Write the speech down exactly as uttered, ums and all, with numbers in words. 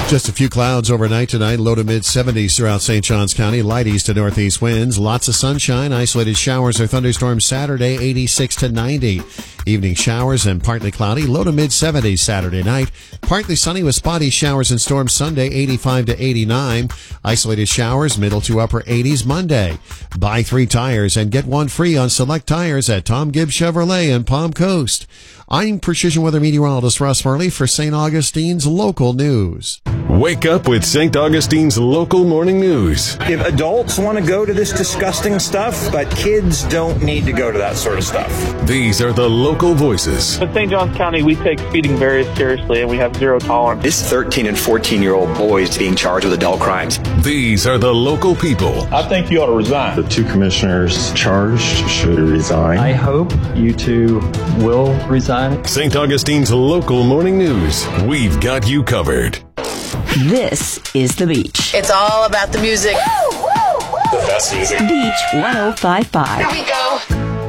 Just a few clouds overnight tonight, low to mid seventies throughout Saint Johns County, light east to northeast winds, lots of sunshine, isolated showers or thunderstorms Saturday, eighty-six to ninety. Evening showers and partly cloudy, low to mid seventies Saturday night, partly sunny with spotty showers and storms Sunday, eighty-five to eighty-nine. Isolated showers, middle to upper eighties Monday. Buy three tires and get one free on select tires at Tom Gibbs Chevrolet in Palm Coast. I'm Precision Weather Meteorologist Russ Murley for Saint Augustine's Local News. Wake up with Saint Augustine's Local Morning News. If adults want to go to this disgusting stuff, but kids don't need to go to that sort of stuff. These are the local voices. In Saint Johns County, we take speeding very seriously, and we have zero tolerance. This thirteen and fourteen-year-old boys being charged with adult crimes. These are the local people. I think you ought to resign. The two commissioners charged should resign. I hope you two will resign. Saint Augustine's Local Morning News. We've got you covered. This is The Beach. It's all about the music. The best music. Beach one oh five point five. Here we go.